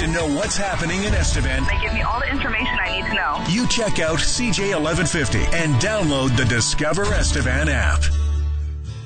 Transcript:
know what's happening in Estevan, They give me all the information I need to know. you check out CJ1150 and download the Discover Estevan app.